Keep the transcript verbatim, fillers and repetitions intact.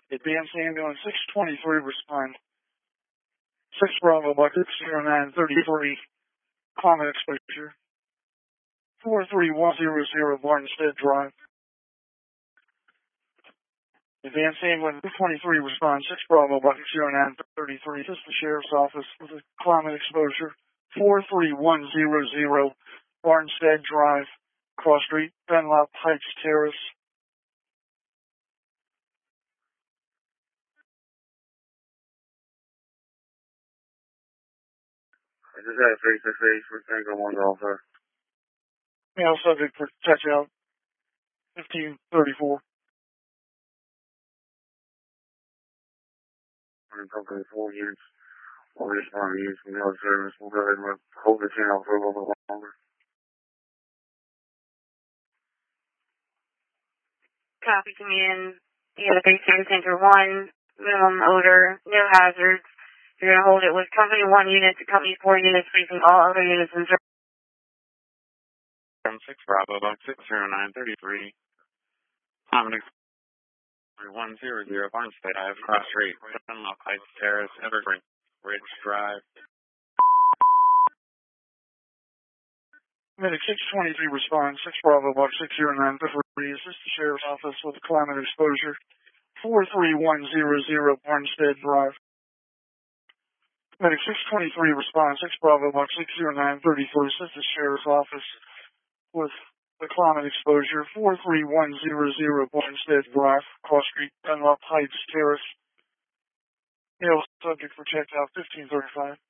Advance ambulance six twenty-three, respond. six Bravo Bucket zero nine thirty-three, climate exposure. four three one zero zero, Barnstead Drive. Advance ambulance two twenty-three, respond. six Bravo Bucket zero nine thirty-three, this is the Sheriff's Office with a climate exposure. four three one zero zero, Barnstead Drive, Cross Street, Dunlop Heights Terrace. I just had a face-to-face with Tango one Golfer. Male subject for touch-out, fifteen thirty-four. I'm in company four units. We'll respond to use from the other service. We'll go ahead and hold the channel for a little bit longer. Copy to me in the base center one, minimum odor, no hazards. You're going to hold it with company one unit to company four units, facing all other units in service. From six Bravo, about six zero nine thirty-three. Common one zero zero, Barnstead Drive, Cross Street, Dunlop Heights Terrace, Evergreen Ridge Drive. Medic six twenty-three, respond. six Bravo, about six zero nine thirty-three. Is this the Sheriff's Office with a climate exposure? four three one zero zero, Barnstead Drive. Medic six twenty-three, respond. six Bravo, about six zero nine thirty-four. This is the Sheriff's Office with the climate exposure. four three one zero zero, Barnstead Drive, Cross Street, Dunlop Heights Terrace. Male subject for checked out, fifteen thirty-five.